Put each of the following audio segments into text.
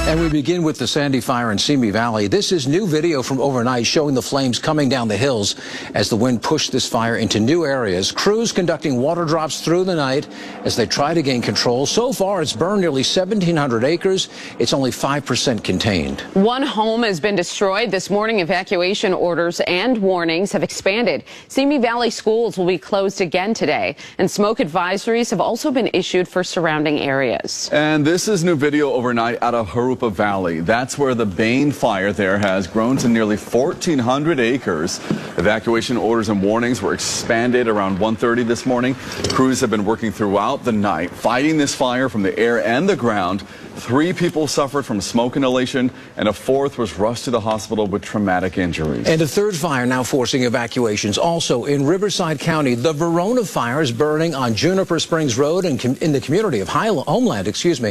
And we begin with the Sandy fire in Simi Valley. This is new video from overnight showing the flames coming down the hills as the wind pushed this fire into new areas. Crews conducting water drops through the night as they try to gain control. So far, it's burned nearly 1,700 acres. It's only 5% contained. One home has been destroyed. This morning, evacuation orders and warnings have expanded. Simi Valley schools will be closed again today, and smoke advisories have also been issued for surrounding areas. And this is new video overnight out of Jurupa Valley. That's where the Bane fire there has grown to nearly 1,400 acres. Evacuation orders and warnings were expanded around 1:30 this morning. Crews have been working throughout the night, fighting this fire from the air and the ground. 3 people suffered from smoke inhalation, and a 4th was rushed to the hospital with traumatic injuries. And a 3rd fire now forcing evacuations. Also in Riverside County, the Verona fire is burning on Juniper Springs Road and in the community of Homeland.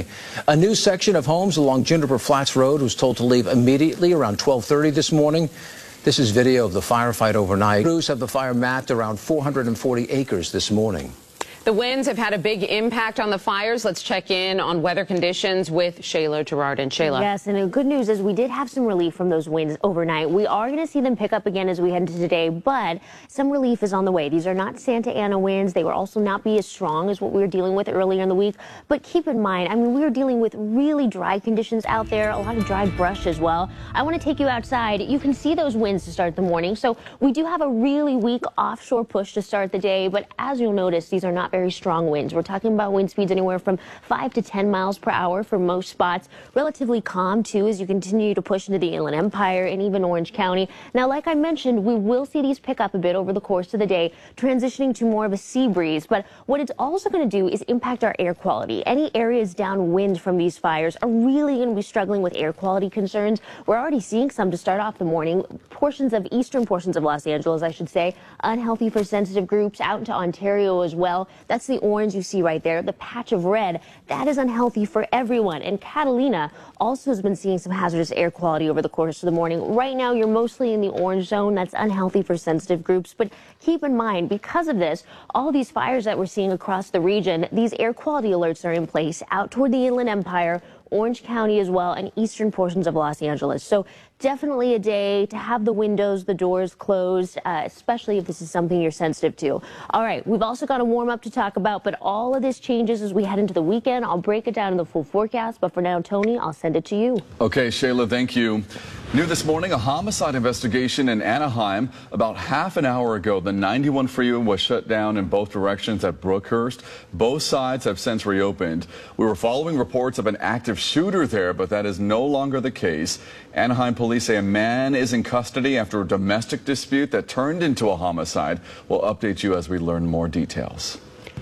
A new section of homes along Juniper Flats Road was told to leave immediately around 12:30 this morning. This is video of the firefight overnight. Crews have the fire mapped around 440 acres this morning. The winds have had a big impact on the fires. Let's check in on weather conditions with Shayla Gerard. And Shayla. Yes, and the good news is we did have some relief from those winds overnight. We are going to see them pick up again as we head into today, but some relief is on the way. These are not Santa Ana winds. They will also not be as strong as what we were dealing with earlier in the week. But keep in mind, we were dealing with really dry conditions out there, a lot of dry brush as well. I want to take you outside. You can see those winds to start the morning. So we do have a really weak offshore push to start the day, but as you'll notice, these are not very strong winds. We're talking about wind speeds anywhere from 5 to 10 miles per hour for most spots. Relatively calm, too, as you continue to push into the Inland Empire and even Orange County. Now, like I mentioned, we will see these pick up a bit over the course of the day, transitioning to more of a sea breeze. But what it's also going to do is impact our air quality. Any areas downwind from these fires are really going to be struggling with air quality concerns. We're already seeing some to start off the morning. Eastern portions of Los Angeles, I should say, unhealthy for sensitive groups out into Ontario as well. That's the orange you see right there. The patch of red, that is unhealthy for everyone. And Catalina also has been seeing some hazardous air quality over the course of the morning. Right now, you're mostly in the orange zone. That's unhealthy for sensitive groups. But keep in mind, because of this, all these fires that we're seeing across the region, these air quality alerts are in place out toward the Inland Empire, Orange County as well, and eastern portions of Los Angeles. So definitely a day to have the windows, the doors closed, especially if this is something you're sensitive to. All right, we've also got a warm up to talk about, but all of this changes as we head into the weekend. I'll break it down in the full forecast, but for now, Tony, I'll send it to you. Okay, Shayla, thank you. New this morning, a homicide investigation in Anaheim. About half an hour ago, the 91 freeway was shut down in both directions at Brookhurst. Both sides have since reopened. We were following reports of an active shooter there, but that is no longer the case. Anaheim police say a man is in custody after a domestic dispute that turned into a homicide. We'll update you as we learn more details.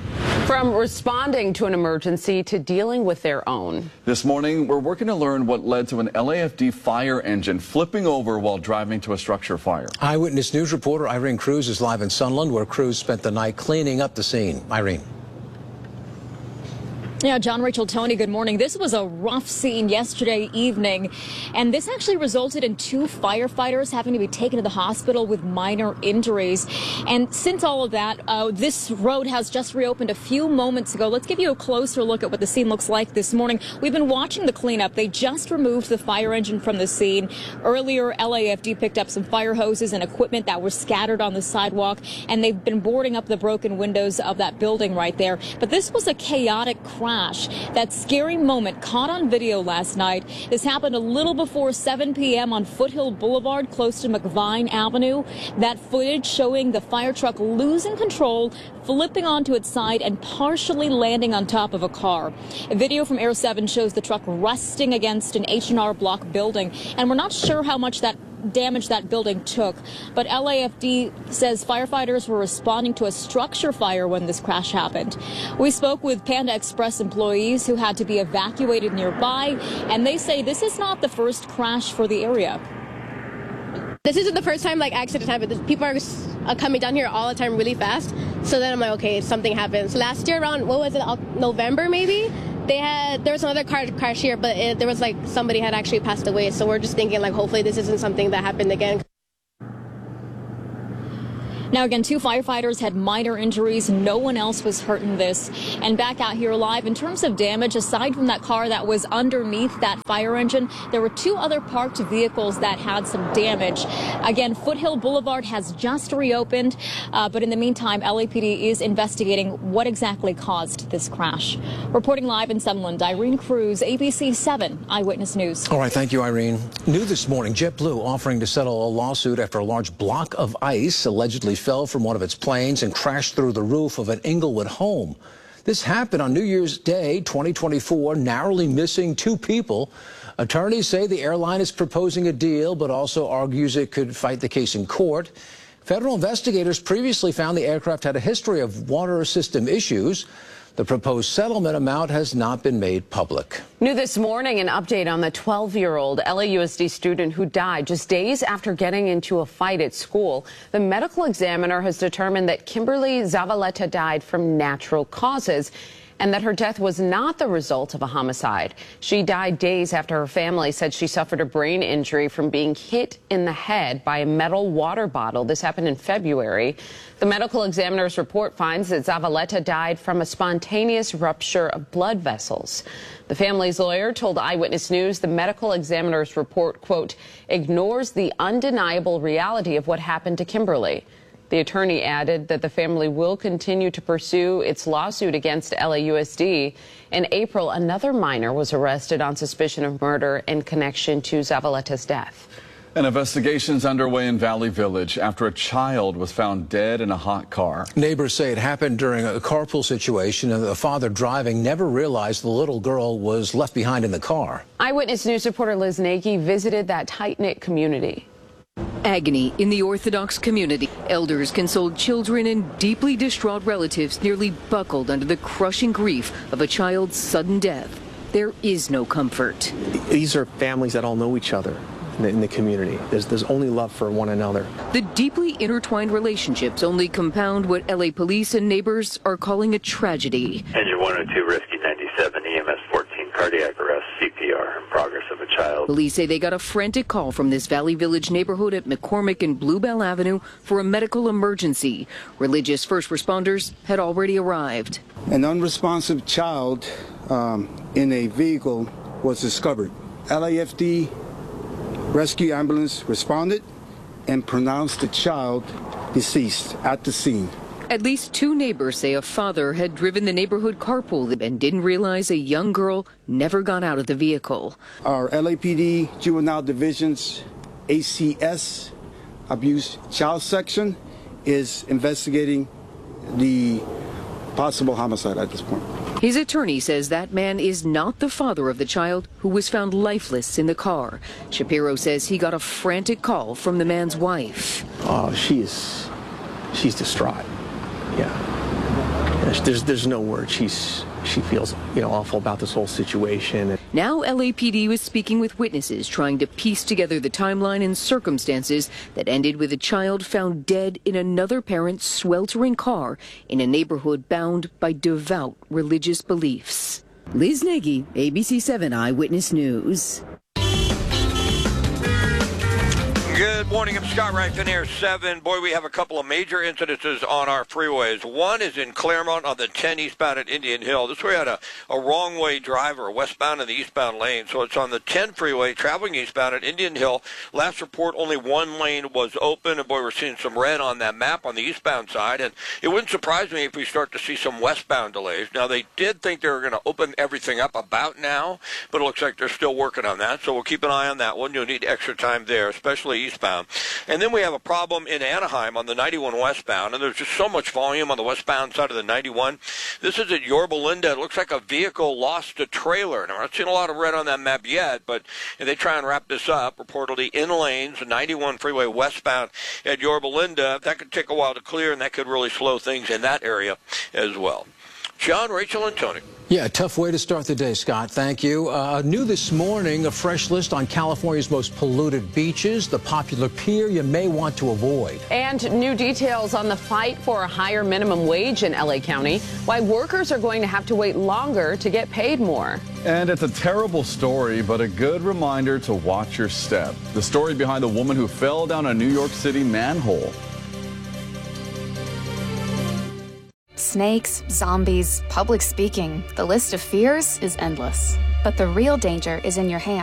From responding to an emergency to dealing with their own. This morning, we're working to learn what led to an LAFD fire engine flipping over while driving to a structure fire. Eyewitness News reporter Irene Cruz is live in Sunland, where crews spent the night cleaning up the scene. Irene. Yeah, John, Rachel, Tony, good morning. This was a rough scene yesterday evening, and this actually resulted in 2 firefighters having to be taken to the hospital with minor injuries. And since all of that, this road has just reopened a few moments ago. Let's give you a closer look at what the scene looks like this morning. We've been watching the cleanup. They just removed the fire engine from the scene. Earlier, LAFD picked up some fire hoses and equipment that were scattered on the sidewalk, and they've been boarding up the broken windows of that building right there. But this was a chaotic crash. That scary moment caught on video last night. This happened a little before 7 p.m. on Foothill Boulevard, close to McVine Avenue. That footage showing the fire truck losing control, flipping onto its side, and partially landing on top of a car. A video from Air 7 shows the truck rusting against an H&R Block building, and we're not sure how much damage that building took, but LAFD says firefighters were responding to a structure fire when this crash happened. We spoke with Panda Express employees who had to be evacuated nearby, and they say this is not the first crash for the area. This isn't the first time accidents happen. People are coming down here all the time really fast. So then I'm like, okay, something happens. Last year around, what was it, November maybe? There was another car crash here, but there was somebody had actually passed away. So we're just thinking hopefully this isn't something that happened again. Now, again, 2 firefighters had minor injuries. No one else was hurt in this. And back out here live, in terms of damage, aside from that car that was underneath that fire engine, there were 2 other parked vehicles that had some damage. Again, Foothill Boulevard has just reopened, but in the meantime, LAPD is investigating what exactly caused this crash. Reporting live in Sunland, Irene Cruz, ABC 7 Eyewitness News. All right, thank you, Irene. New this morning, JetBlue offering to settle a lawsuit after a large block of ice allegedly fell from one of its planes and crashed through the roof of an Inglewood home. This happened on New Year's Day, 2024, narrowly missing 2 people. Attorneys say the airline is proposing a deal, but also argues it could fight the case in court. Federal investigators previously found the aircraft had a history of water system issues. The proposed settlement amount has not been made public. New this morning, an update on the 12-year-old LAUSD student who died just days after getting into a fight at school. The medical examiner has determined that Kimberly Zavaleta died from natural causes and that her death was not the result of a homicide. She died days after her family said she suffered a brain injury from being hit in the head by a metal water bottle. This happened in February. The medical examiner's report finds that Zavaleta died from a spontaneous rupture of blood vessels. The family's lawyer told Eyewitness News the medical examiner's report, quote, ignores the undeniable reality of what happened to Kimberly. The attorney added that the family will continue to pursue its lawsuit against LAUSD. In April, another minor was arrested on suspicion of murder in connection to Zavaleta's death. An investigation is underway in Valley Village after a child was found dead in a hot car. Neighbors say it happened during a carpool situation, and the father driving never realized the little girl was left behind in the car. Eyewitness News reporter Liz Nagy visited that tight-knit community. Agony in the Orthodox community. Elders consoled children and deeply distraught relatives nearly buckled under the crushing grief of a child's sudden death. There is no comfort. These are families that all know each other in the community. There's only love for one another. The deeply intertwined relationships only compound what LA police and neighbors are calling a tragedy. Engine 102, rescue 97, EMS 14, cardiac arrest, CPR, in progress of a child. Police say they got a frantic call from this Valley Village neighborhood at McCormick and Bluebell Avenue for a medical emergency. Religious first responders had already arrived. An unresponsive child in a vehicle was discovered. LAFD rescue ambulance responded and pronounced the child deceased at the scene. At least 2 neighbors say a father had driven the neighborhood carpool and didn't realize a young girl never got out of the vehicle. Our LAPD Juvenile Division's ACS Abuse Child Section is investigating the possible homicide at this point. His attorney says that man is not the father of the child who was found lifeless in the car. Shapiro says he got a frantic call from the man's wife. Oh, she's distraught. Yeah. There's no word. She feels, awful about this whole situation. Now LAPD was speaking with witnesses trying to piece together the timeline and circumstances that ended with a child found dead in another parent's sweltering car in a neighborhood bound by devout religious beliefs. Liz Nagy, ABC 7 Eyewitness News. Good morning, I'm Scott Reifin here, 7. Boy, we have a couple of major incidences on our freeways. One is in Claremont on the 10 eastbound at Indian Hill. This way had a wrong-way driver, westbound in the eastbound lane. So it's on the 10 freeway, traveling eastbound at Indian Hill. Last report, only one lane was open. And boy, we're seeing some red on that map on the eastbound side. And it wouldn't surprise me if we start to see some westbound delays. Now, they did think they were going to open everything up about now, but it looks like they're still working on that. So we'll keep an eye on that one. You'll need extra time there, especially eastbound. And then we have a problem in Anaheim on the 91 westbound, and there's just so much volume on the westbound side of the 91. This is at Yorba Linda. It looks like a vehicle lost a trailer. Now, we're not seeing a lot of red on that map yet, but they try and wrap this up. Reportedly in lanes, the 91 freeway westbound at Yorba Linda. That could take a while to clear, and that could really slow things in that area as well. John, Rachel, and Tony. Yeah, tough way to start the day, Scott. Thank you. New this morning, a fresh list on California's most polluted beaches, the popular pier you may want to avoid. And new details on the fight for a higher minimum wage in LA County, why workers are going to have to wait longer to get paid more. And it's a terrible story, but a good reminder to watch your step. The story behind the woman who fell down a New York City manhole. snakes, zombies, public speaking. The list of fears is endless. But the real danger is in your hands.